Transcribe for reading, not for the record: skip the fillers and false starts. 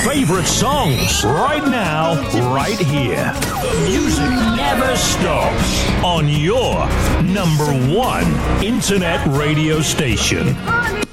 favorite songs right now, right here. The music never stops on your number one internet radio station.